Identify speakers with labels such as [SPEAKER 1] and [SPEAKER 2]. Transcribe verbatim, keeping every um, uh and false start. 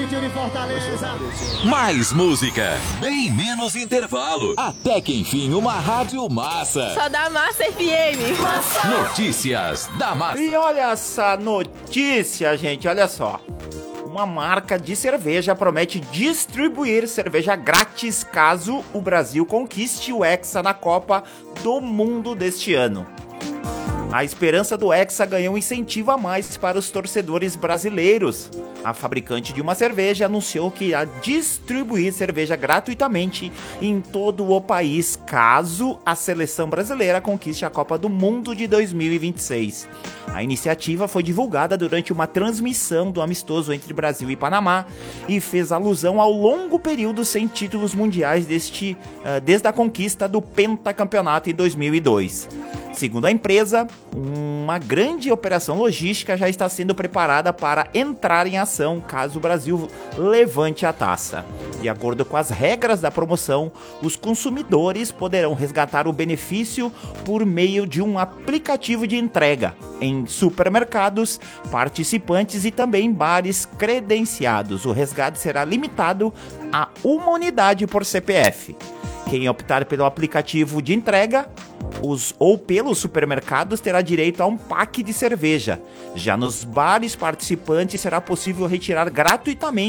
[SPEAKER 1] vídeo de Fortaleza.
[SPEAKER 2] Mais música, bem menos intervalo. Até que enfim, uma rádio massa.
[SPEAKER 3] Só da Massa F M. Massa.
[SPEAKER 2] Notícias da Massa.
[SPEAKER 4] E olha essa notícia, gente, olha só. Uma marca de cerveja promete distribuir cerveja grátis caso o Brasil conquiste o Hexa na Copa do Mundo deste ano. A esperança do Hexa ganhou um incentivo a mais para os torcedores brasileiros. A fabricante de uma cerveja anunciou que irá distribuir cerveja gratuitamente em todo o país, caso a seleção brasileira conquiste a Copa do Mundo de dois mil e vinte e seis. A iniciativa foi divulgada durante uma transmissão do amistoso entre Brasil e Panamá e fez alusão ao longo período sem títulos mundiais deste, uh, desde a conquista do pentacampeonato em dois mil e dois. Segundo a empresa, uma grande operação logística já está sendo preparada para entrar em ação caso o Brasil levante a taça. De acordo com as regras da promoção, os consumidores poderão resgatar o benefício por meio de um aplicativo de entrega em supermercados, participantes e também bares credenciados. O resgate será limitado a uma unidade por C P F. Quem optar pelo aplicativo de entrega os, ou pelos supermercados terá direito a um pack de cerveja. Já nos bares participantes será possível retirar gratuitamente